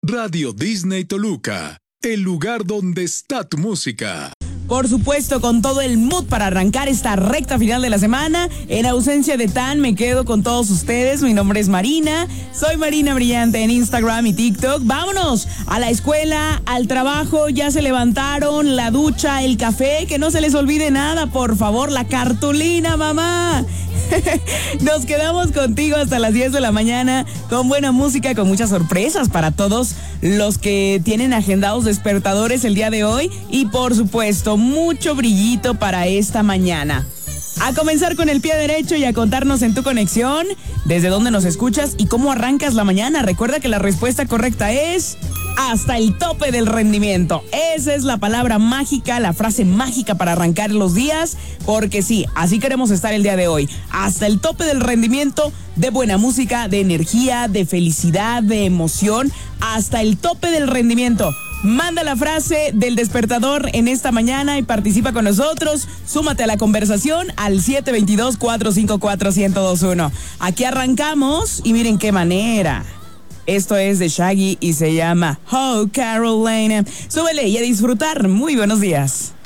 Radio Disney Toluca, el lugar donde está tu música. Por supuesto, con todo el mood para arrancar esta recta final de la semana. En ausencia de Tan, me quedo con todos ustedes. Mi nombre es Marina. Soy Marina Brillante en Instagram y TikTok. Vámonos a la escuela, al trabajo. Ya se levantaron, la ducha, el café. Que no se les olvide nada, por favor. La cartulina, mamá. Nos quedamos contigo hasta las 10 de la mañana con buena música, con muchas sorpresas para todos los que tienen agendados despertadores el día de hoy y por supuesto mucho brillito para esta mañana. A comenzar con el pie derecho y a contarnos en tu conexión desde dónde nos escuchas y cómo arrancas la mañana. Recuerda que la respuesta correcta es hasta el tope del rendimiento. Esa es la palabra mágica, la frase mágica para arrancar los días, porque sí, así queremos estar el día de hoy. Hasta el tope del rendimiento, de buena música, de energía, de felicidad, de emoción, hasta el tope del rendimiento. Manda la frase del despertador en esta mañana y participa con nosotros. Súmate a la conversación al 722-454-1021. Aquí arrancamos y miren qué manera. Esto es de Shaggy y se llama Oh Carolina. Súbele y a disfrutar. Muy buenos días.